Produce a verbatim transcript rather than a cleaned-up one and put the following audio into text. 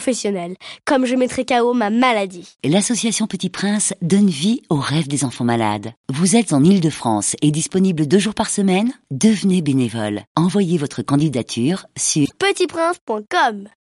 professionnelle, comme je mettrai K O ma maladie. L'association Petit Prince donne vie aux rêves des enfants malades. Vous êtes en Île-de-France et disponible deux jours par semaine? Devenez bénévole. Envoyez votre candidature sur petit prince point com.